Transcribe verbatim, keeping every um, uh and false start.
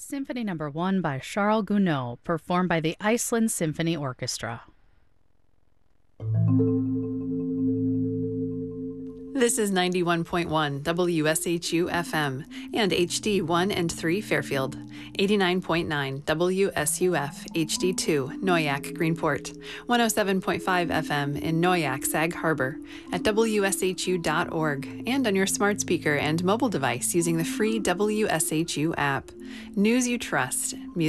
Symphony Number One by Charles Gounod, performed by the Iceland Symphony Orchestra. This is ninety-one point one W S H U F M and H D one and three Fairfield, eighty-nine point nine W S U F H D two Noyak Greenport, one oh seven point five F M in Noyak Sag Harbor, at W S H U dot org, and on your smart speaker and mobile device using the free W S H U app. News you trust. Music